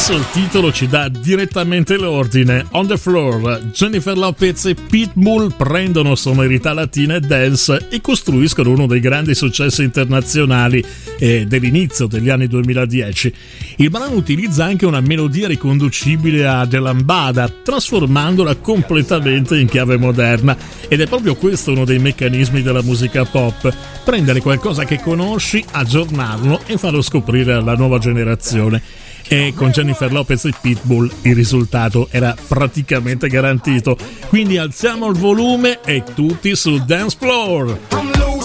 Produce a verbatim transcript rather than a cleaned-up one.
Stesso il titolo ci dà direttamente l'ordine. On the Floor, Jennifer Lopez e Pitbull prendono sonorità latina e dance e costruiscono uno dei grandi successi internazionali eh, dell'inizio degli anni duemiladieci. Il brano utilizza anche una melodia riconducibile a The Lambada, trasformandola completamente in chiave moderna, ed è proprio questo uno dei meccanismi della musica pop: prendere qualcosa che conosci, aggiornarlo e farlo scoprire alla nuova generazione. E con Jennifer Lopez e Pitbull il risultato era praticamente garantito, quindi alziamo il volume e tutti sul dance floor.